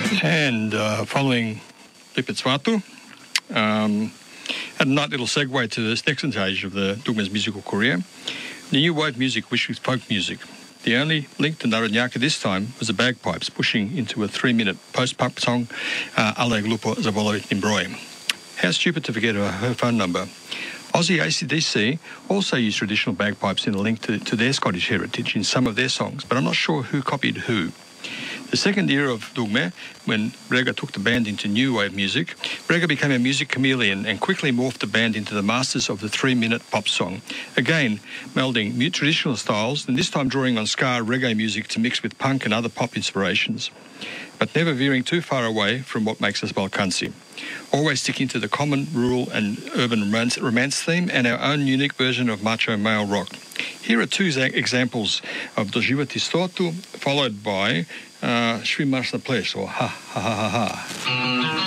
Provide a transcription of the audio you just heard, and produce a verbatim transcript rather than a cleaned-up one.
And uh, following Lipet Swatu, um, had a nice little segue to this next stage of the Dugme's musical career. The new wave music, which was folk music. The only link to Narodnjaka this time was the bagpipes, pushing into a three-minute post-pop song, uh, Ale Glupo Zavolovitni Broj. How stupid to forget her, her phone number. Aussie A C D C also used traditional bagpipes in a link to, to their Scottish heritage in some of their songs, but I'm not sure who copied who. The second era of Dugme, when Brega took the band into new wave music, Brega became a music chameleon and quickly morphed the band into the masters of the three-minute pop song. Again, melding new traditional styles, and this time drawing on ska reggae music to mix with punk and other pop inspirations, but never veering too far away from what makes us Balkanci. Always sticking to the common, rural and urban romance, romance theme and our own unique version of macho male rock. Here are two examples of Doživoti stotu, followed by uh, Svi marš na ples, or Ha Ha Ha Ha Ha.